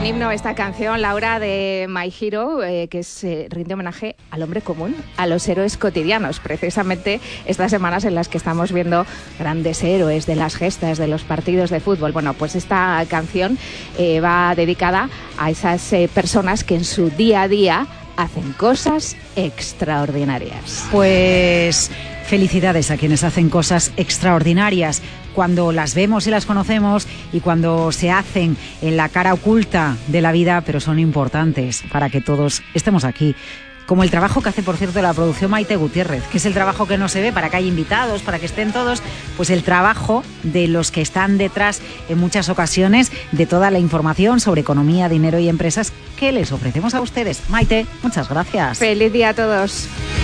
un himno esta canción, Laura, de My Hero, que rinde homenaje al hombre común, a los héroes cotidianos. Precisamente estas semanas en las que estamos viendo grandes héroes de las gestas, de los partidos de fútbol. Bueno, pues esta canción va dedicada a esas personas que en su día a día hacen cosas extraordinarias. Pues felicidades a quienes hacen cosas extraordinarias. Cuando las vemos y las conocemos y cuando se hacen en la cara oculta de la vida, pero son importantes para que todos estemos aquí. Como el trabajo que hace, por cierto, la producción Maite Gutiérrez, que es el trabajo que no se ve para que haya invitados, para que estén todos, pues el trabajo de los que están detrás en muchas ocasiones de toda la información sobre economía, dinero y empresas que les ofrecemos a ustedes. Maite, muchas gracias. Feliz día a todos.